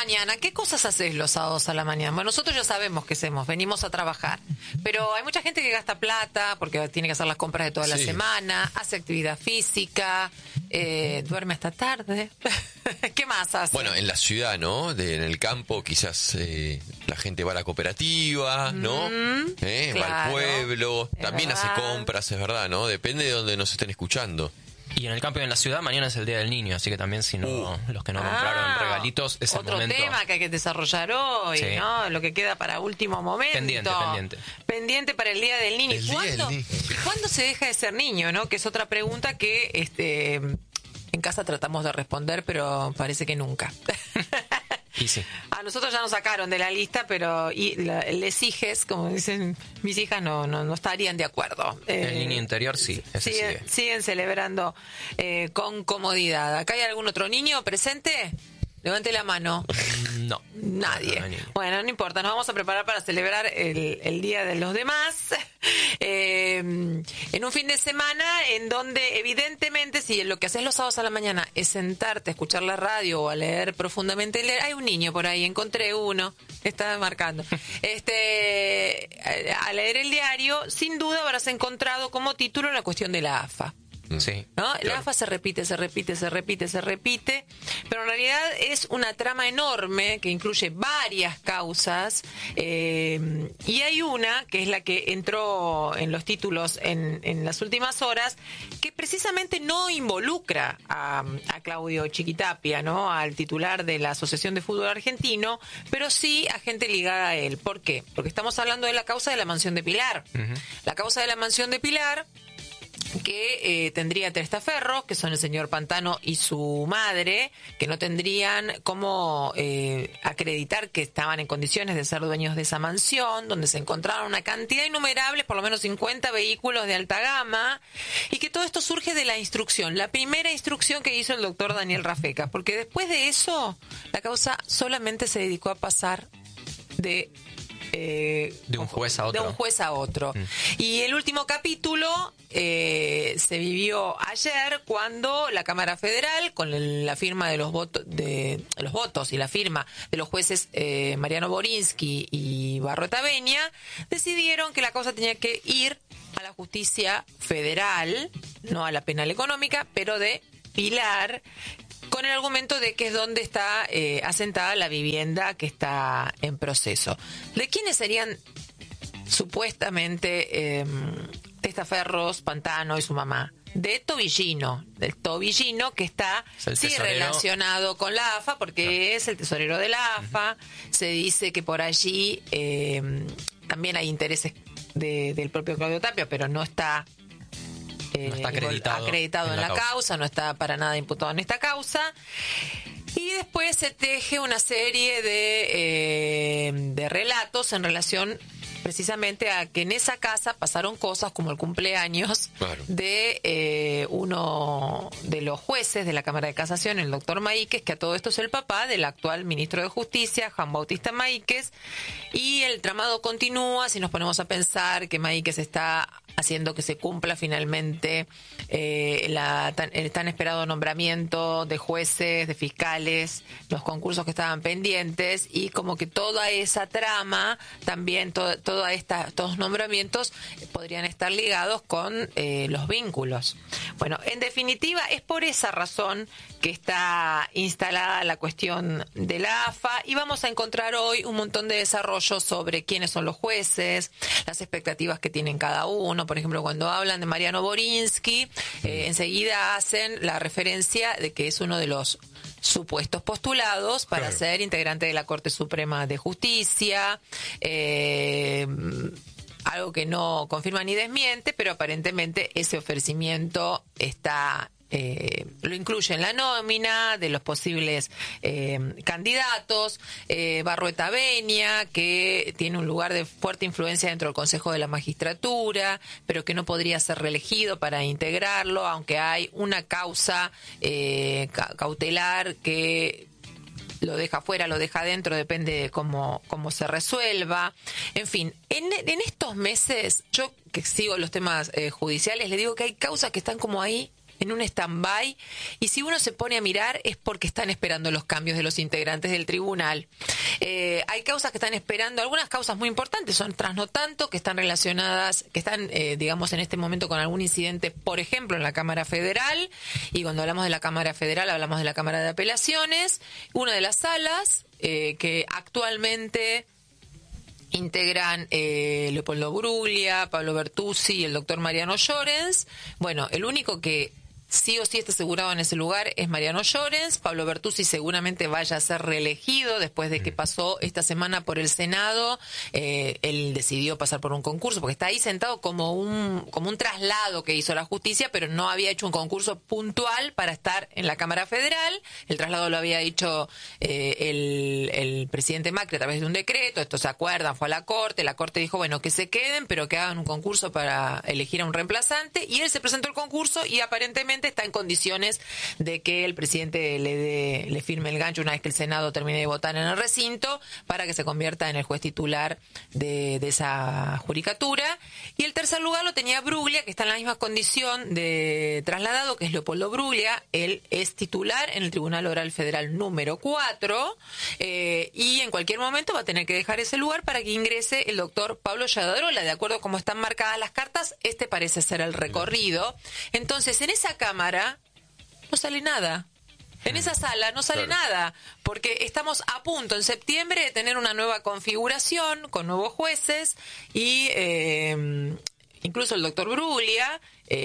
mañana, ¿qué cosas haces los sábados a la mañana? Bueno, nosotros ya sabemos qué hacemos, venimos a trabajar. Pero hay mucha gente que gasta plata porque tiene que hacer las compras de toda la semana, hace actividad física, duerme hasta tarde. ¿Qué más hace? Bueno, en la ciudad, ¿no? En el campo quizás la gente va a la cooperativa, ¿no? Claro, va al pueblo, también verdad. hace compras, es verdad, ¿no? Depende de donde nos estén escuchando. Y en el campo y en la ciudad mañana es el Día del Niño, así que también si no los que no compraron regalitos, es el otro momento. tema que hay que desarrollar hoy, Sí. ¿no? Lo que queda para último momento. Pendiente para el Día del Niño. El Día del Niño. ¿Cuándo se deja de ser niño, no? Que es otra pregunta que en casa tratamos de responder, pero parece que nunca. Y sí. A nosotros ya nos sacaron de la lista, pero les hijes, como dicen mis hijas, no estarían de acuerdo. El niño interior sí, ese sigue. Siguen celebrando con comodidad. ¿Acá hay algún otro niño presente? Levante la mano. No. Nadie. No, bueno, no importa, nos vamos a preparar para celebrar el Día de los Demás. En un fin de semana en donde evidentemente si lo que haces los sábados a la mañana es sentarte a escuchar la radio o a leer profundamente, hay un niño por ahí, encontré uno, está marcando. A leer el diario, sin duda habrás encontrado como título la cuestión de la AFA. Sí. ¿No? Claro. La AFA se repite, pero en realidad es una trama enorme que incluye varias causas y hay una que es la que entró en los títulos en las últimas horas que precisamente no involucra a Claudio Chiquitapia, ¿no? Al titular de la Asociación de Fútbol Argentino, pero sí a gente ligada a él. ¿Por qué? Porque estamos hablando de la causa de la mansión de Pilar. La causa de la mansión de Pilar que tendría testaferros, que son el señor Pantano y su madre, que no tendrían cómo acreditar que estaban en condiciones de ser dueños de esa mansión, donde se encontraron una cantidad innumerable, por lo menos 50 vehículos de alta gama, y que todo esto surge de la instrucción, la primera instrucción que hizo el doctor Daniel Rafecas, porque después de eso, la causa solamente se dedicó a pasar de un juez a otro. De un juez a otro. Y el último capítulo se vivió ayer cuando la Cámara Federal, con la firma de los votos y la firma de los jueces Mariano Borinsky y Barrueta Benia, decidieron que la causa tenía que ir a la justicia federal, no a la penal económica, pero de Pilar, con el argumento de que es donde está asentada la vivienda que está en proceso. ¿De quiénes serían supuestamente testaferros, Pantano y su mamá? De Tobillino, del Tobillino que está sí relacionado con la AFA porque es el tesorero de la AFA. Se dice que por allí también hay intereses del propio Claudio Tapia, pero no está no está acreditado en la causa, no está para nada imputado en esta causa. Y después se teje una serie de relatos en relación precisamente a que en esa casa pasaron cosas como el cumpleaños de uno de los jueces de la Cámara de Casación, el doctor Maíquez, que a todo esto es el papá del actual ministro de Justicia, Juan Bautista Maíquez, y el tramado continúa si nos ponemos a pensar que Maíquez está haciendo que se cumpla finalmente el tan esperado nombramiento de jueces, de fiscales, los concursos que estaban pendientes, y como que toda esa trama, también todos los nombramientos podrían estar ligados con los vínculos. Bueno, en definitiva, es por esa razón que está instalada la cuestión de la AFA, y vamos a encontrar hoy un montón de desarrollos sobre quiénes son los jueces, las expectativas que tienen cada uno. Por ejemplo, cuando hablan de Mariano Borinsky, enseguida hacen la referencia de que es uno de los supuestos postulados para ser integrante de la Corte Suprema de Justicia, algo que no confirma ni desmiente, pero aparentemente ese ofrecimiento está lo incluye en la nómina de los posibles candidatos. Barrueta Benia, que tiene un lugar de fuerte influencia dentro del Consejo de la Magistratura, pero que no podría ser reelegido para integrarlo, aunque hay una causa cautelar que lo deja fuera, lo deja dentro, depende de cómo se resuelva. En fin, en estos meses, yo que sigo los temas judiciales, le digo que hay causas que están como ahí en un stand-by, y si uno se pone a mirar es porque están esperando los cambios de los integrantes del tribunal. Hay causas que están esperando, algunas causas muy importantes, son otras no tanto, que están relacionadas, que están, digamos, en este momento con algún incidente, por ejemplo, en la Cámara Federal, y cuando hablamos de la Cámara Federal hablamos de la Cámara de Apelaciones, una de las salas que actualmente integran Leopoldo Bruglia, Pablo Bertuzzi y el doctor Mariano Llorens. Bueno, el único que sí o sí está asegurado en ese lugar es Mariano Llorens. Pablo Bertuzzi seguramente vaya a ser reelegido después de que pasó esta semana por el Senado. Él decidió pasar por un concurso porque está ahí sentado como un traslado que hizo la justicia, pero no había hecho un concurso puntual para estar en la Cámara Federal. El traslado lo había hecho el presidente Macri a través de un decreto. Esto se acuerdan, fue a la Corte dijo, bueno, que se queden, pero que hagan un concurso para elegir a un reemplazante, y él se presentó al concurso y aparentemente está en condiciones de que el presidente le firme el gancho una vez que el Senado termine de votar en el recinto para que se convierta en el juez titular de esa judicatura. Y el tercer lugar lo tenía Bruglia, que está en la misma condición de trasladado, que es Leopoldo Bruglia. Él es titular en el Tribunal Oral Federal número 4 y en cualquier momento va a tener que dejar ese lugar para que ingrese el doctor Pablo Yadarola. De acuerdo a cómo están marcadas las cartas, este parece ser el recorrido. Entonces, en esa Cámara no sale nada. En esa sala no sale nada, porque estamos a punto en septiembre de tener una nueva configuración con nuevos jueces y incluso el doctor Bruglia,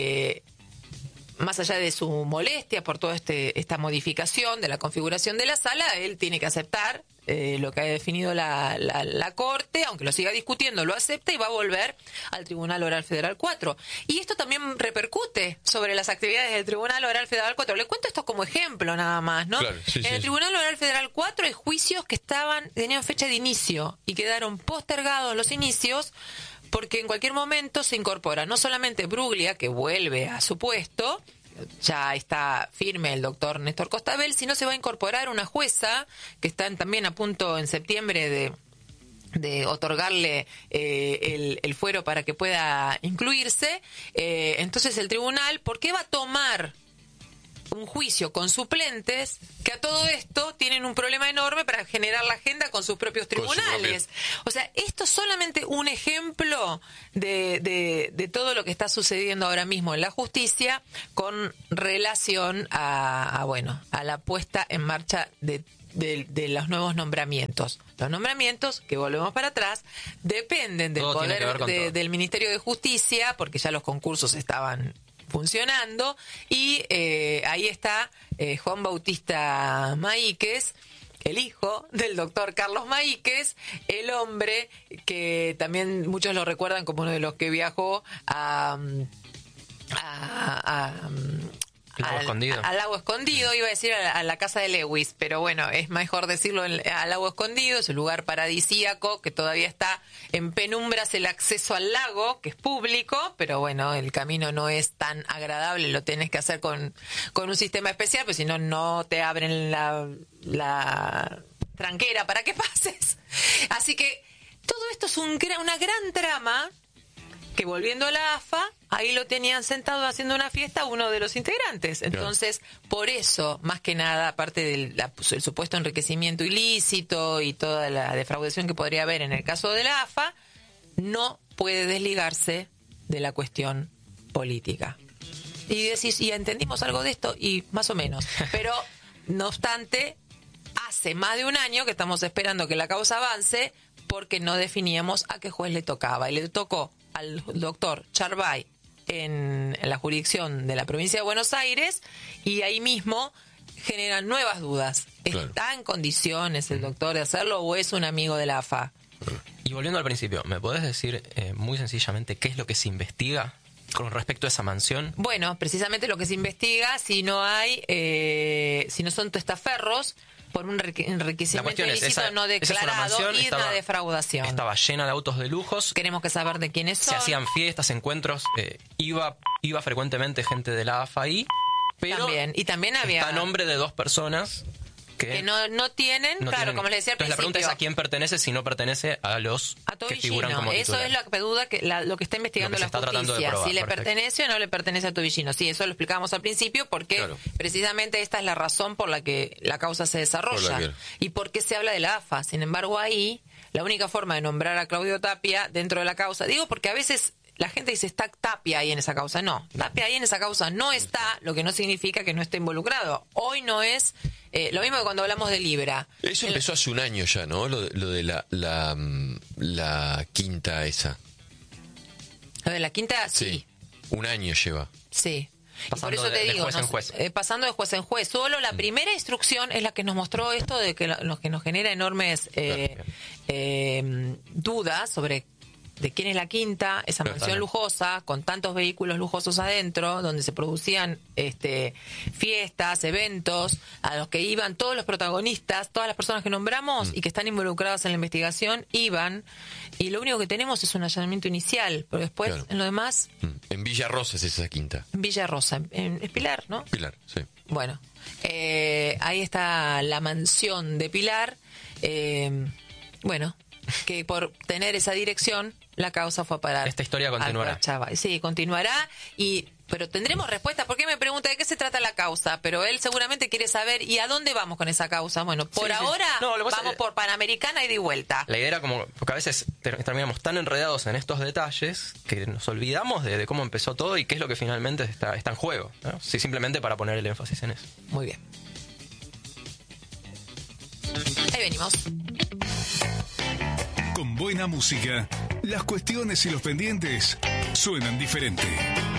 más allá de su molestia por toda esta modificación de la configuración de la sala, él tiene que aceptar lo que ha definido la Corte, aunque lo siga discutiendo, lo acepta y va a volver al Tribunal Oral Federal 4. Y esto también repercute sobre las actividades del Tribunal Oral Federal 4. Le cuento esto como ejemplo nada más, ¿no? Claro, sí, en el Tribunal Oral Federal 4 hay juicios que tenían fecha de inicio y quedaron postergados los inicios porque en cualquier momento se incorpora no solamente Bruglia, que vuelve a su puesto, ya está firme el doctor Néstor Costabel, sino se va a incorporar una jueza que están también a punto en septiembre de otorgarle el fuero para que pueda incluirse. Entonces el tribunal, ¿por qué va a tomar un juicio con suplentes que a todo esto tienen un problema enorme para generar la agenda con sus propios tribunales? O sea, esto es solamente un ejemplo de todo lo que está sucediendo ahora mismo en la justicia con relación a la puesta en marcha de los nuevos nombramientos. Los nombramientos, que volvemos para atrás, dependen del Todo tiene que ver con poder del Ministerio de Justicia, porque ya los concursos estaban funcionando, y ahí está Juan Bautista Maíquez, el hijo del doctor Carlos Maíquez, el hombre que también muchos lo recuerdan como uno de los que viajó al Lago Escondido, iba a decir a la casa de Lewis, pero bueno, es mejor decirlo al Lago Escondido, es un lugar paradisíaco que todavía está en penumbras el acceso al lago, que es público, pero bueno, el camino no es tan agradable, lo tenés que hacer con un sistema especial, pues si no, no te abren la tranquera para que pases. Así que todo esto es una gran trama que, volviendo a la AFA, ahí lo tenían sentado haciendo una fiesta uno de los integrantes. Entonces, por eso, más que nada, aparte del el supuesto enriquecimiento ilícito y toda la defraudación que podría haber en el caso de la AFA, no puede desligarse de la cuestión política. Y decís, ¿y entendimos algo de esto? Y más o menos. Pero, no obstante, hace más de un año que estamos esperando que la causa avance porque no definíamos a qué juez le tocaba. Y le tocó al doctor Charbay en la jurisdicción de la provincia de Buenos Aires, y ahí mismo generan nuevas dudas. Claro. ¿Está en condiciones el doctor de hacerlo o es un amigo de la AFA? Y volviendo al principio, ¿me podés decir muy sencillamente qué es lo que se investiga con respecto a esa mansión? Bueno, precisamente lo que se investiga, si no son testaferros por un enriquecimiento ilícito no declarado y una defraudación. Estaba llena de autos de lujos. Queremos que saber de quiénes son. Se hacían fiestas, encuentros. Iba frecuentemente gente de la AFA ahí, pero también había... está a nombre de dos personas que no tienen, no claro, tienen. como les decía al Entonces la pregunta es principio. ¿a quién pertenece si no pertenece a los A que figuran Tobillino. como Eso titulares? es la duda lo que está investigando Lo que se la está tratando de justicia. probar, Si le perfecto. pertenece o no le pertenece a Tobillino. Sí, eso lo explicábamos al principio porque Claro. precisamente esta es la razón por la que la causa se desarrolla. Por la que- Y por qué se habla de la AFA. Sin embargo, ahí la única forma de nombrar a Claudio Tapia dentro de la causa, digo porque a veces la gente dice está Tapia ahí en esa causa. No, Tapia ahí en esa causa no está, lo que no significa que no esté involucrado. Hoy no es lo mismo que cuando hablamos de Libra. Eso empezó hace un año ya, ¿no? Lo de la quinta esa. Lo de la quinta, sí. Un año lleva. Sí. Y por Pasando eso te de digo, juez en juez. pasando de juez en juez. Solo la primera instrucción es la que nos mostró esto de que lo que nos genera enormes dudas sobre de quién es la quinta, esa Claro, mansión claro. lujosa, con tantos vehículos lujosos adentro, donde se producían fiestas, eventos, a los que iban todos los protagonistas, todas las personas que nombramos y que están involucradas en la investigación, iban, y lo único que tenemos es un allanamiento inicial, pero después, Claro. en lo demás, En Villa Rosa es esa quinta. en Villa Rosa, es Pilar, ¿no? Pilar, sí. Bueno, ahí está la mansión de Pilar. Bueno, que por tener esa dirección, la causa fue a parar. Esta historia continuará. al Cachava. Sí, continuará. Pero tendremos respuesta. ¿Por qué me pregunta de qué se trata la causa? Pero él seguramente quiere saber, ¿y a dónde vamos con esa causa? Bueno, por Sí, sí. ahora No, lo que pasa vamos es- por Panamericana y de vuelta. La idea era como, porque a veces terminamos tan enredados en estos detalles que nos olvidamos de cómo empezó todo y qué es lo que finalmente está en juego, ¿no? Sí, simplemente para poner el énfasis en eso. Muy bien. Ahí venimos. Con buena música, las cuestiones y los pendientes suenan diferente.